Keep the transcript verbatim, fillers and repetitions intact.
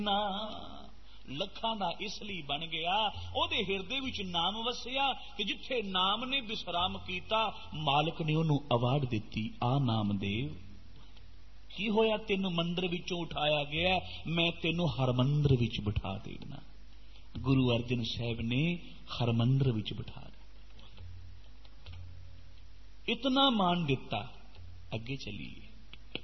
ना लखां दा इसलिए बन गया, ओदे हिरदे विच नाम वसिया कि जिथे नाम ने विश्राम कीता मालिक ने उन्होंने अवार्ड दिती, आ नामदेव की होया तेन मंदिर विचों उठाया गया, मैं तेनों हरमंदिर विच बिठा देना। गुरु अर्जन साहब ने हरमंदिर विच बिठा दिया, इतना मान दिता। अगे चलिए,